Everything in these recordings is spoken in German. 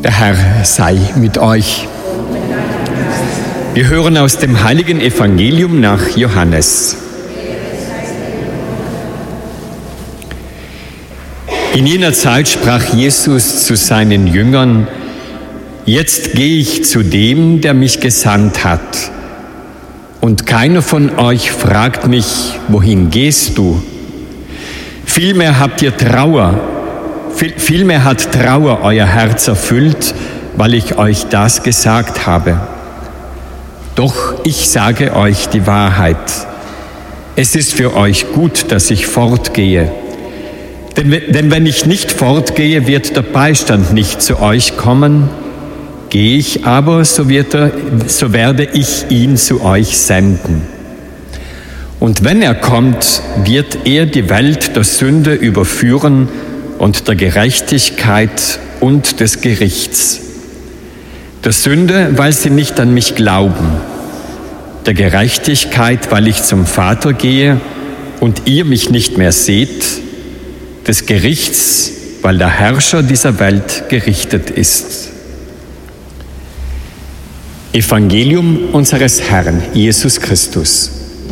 Der Herr sei mit euch. Wir hören aus dem heiligen Evangelium nach Johannes. In jener Zeit sprach Jesus zu seinen Jüngern: Jetzt gehe ich zu dem, der mich gesandt hat. Und keiner von euch fragt mich, wohin gehst du? Vielmehr hat Trauer euer Herz erfüllt, weil ich euch das gesagt habe. Doch ich sage euch die Wahrheit. Es ist für euch gut, dass ich fortgehe. Denn wenn ich nicht fortgehe, wird der Beistand nicht zu euch kommen. Gehe ich aber, so werde ich ihn zu euch senden. Und wenn er kommt, wird er die Welt der Sünde überführen und der Gerechtigkeit und des Gerichts. Der Sünde, weil sie nicht an mich glauben. Der Gerechtigkeit, weil ich zum Vater gehe und ihr mich nicht mehr seht. Des Gerichts, weil der Herrscher dieser Welt gerichtet ist. Evangelium unseres Herrn Jesus Christus.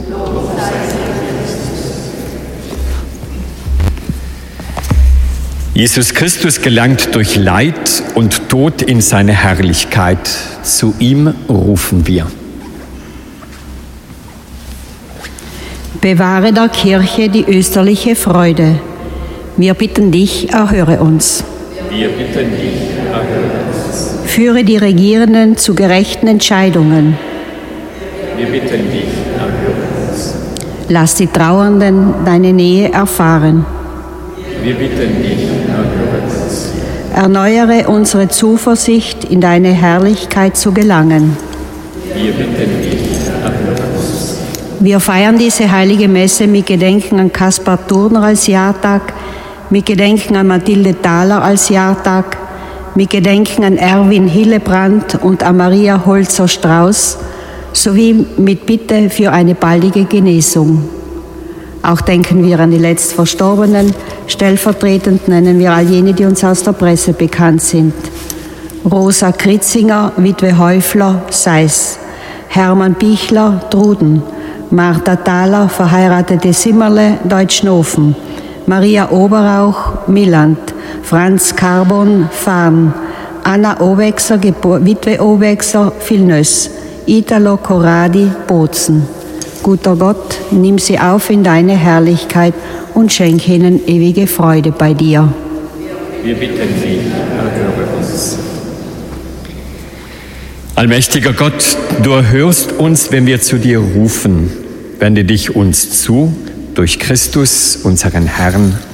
Jesus Christus gelangt durch Leid und Tod in seine Herrlichkeit. Zu ihm rufen wir. Bewahre der Kirche die österliche Freude. Wir bitten dich, erhöre uns. Wir bitten dich, erhöre uns. Führe die Regierenden zu gerechten Entscheidungen. Wir bitten dich, erhöre uns. Lass die Trauernden deine Nähe erfahren. Wir bitten dich, erhöre uns. Erneuere unsere Zuversicht, in deine Herrlichkeit zu gelangen. Wir bitten dich, erhöre uns. Wir feiern diese heilige Messe mit Gedenken an Kaspar Turner als Jahrtag, mit Gedenken an Mathilde Thaler als Jahrtag, mit Gedenken an Erwin Hillebrand und an Maria Holzer-Strauß, sowie mit Bitte für eine baldige Genesung. Auch denken wir an die Letztverstorbenen. Stellvertretend nennen wir all jene, die uns aus der Presse bekannt sind. Rosa Kritzinger, Witwe Häufler, Seiß. Hermann Bichler, Truden. Martha Thaler, verheiratete Simmerle, Deutschnofen. Maria Oberauch, Milland. Franz Carbon, Farn. Anna Owexer, Witwe Owexer, Vilnöss. Italo Corradi, Bozen. Guter Gott, nimm sie auf in deine Herrlichkeit und schenk ihnen ewige Freude bei dir. Wir bitten dich, erhöre uns. Allmächtiger Gott, du erhörst uns, wenn wir zu dir rufen. Wende dich uns zu, durch Christus, unseren Herrn.